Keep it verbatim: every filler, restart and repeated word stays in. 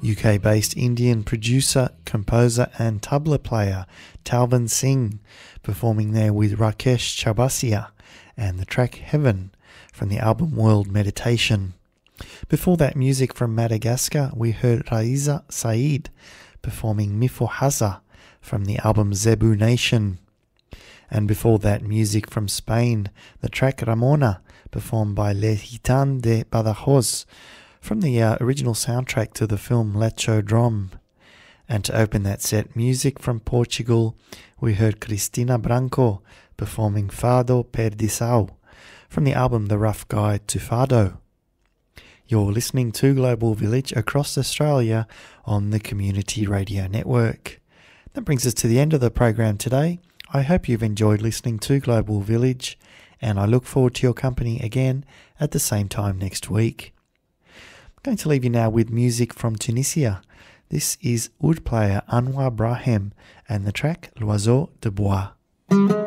U K-based Indian producer, composer and tabla player Talvin Singh, performing there with Rakesh Chabasia and the track Heaven from the album World Meditation. Before that, music from Madagascar, we heard Raiza Saeed performing Mifohaza from the album Zebu Nation. And before that, music from Spain, the track Ramona, performed by Le Gitan de Badajoz from the uh, original soundtrack to the film Lecho Drom. And to open that set, music from Portugal, we heard Cristina Branco performing Fado Perdição from the album The Rough Guide to Fado. You're listening to Global Village across Australia on the Community Radio Network. That brings us to the end of the program today. I hope you've enjoyed listening to Global Village, and I look forward to your company again at the same time next week. I'm going to leave you now with music from Tunisia. This is oud player Anwar Brahim and the track L'Oiseau de Bois.